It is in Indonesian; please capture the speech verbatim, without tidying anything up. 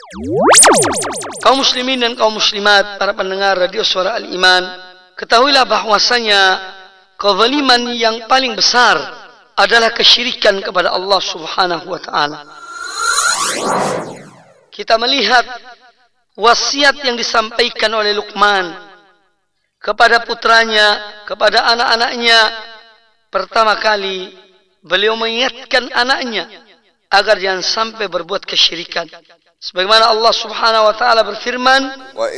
Kaum muslimin dan kaum muslimat, para pendengar radio Suara Al-Iman, ketahuilah bahwasanya kezaliman yang paling besar adalah kesyirikan kepada Allah Subhanahu wa taala. Kita melihat wasiat yang disampaikan oleh Luqman kepada putranya, kepada anak-anaknya. Pertama kali beliau mengingatkan anaknya agar jangan sampai berbuat kesyirikan. Sebagaimana Allah Subhanahu wa taala berfirman, wa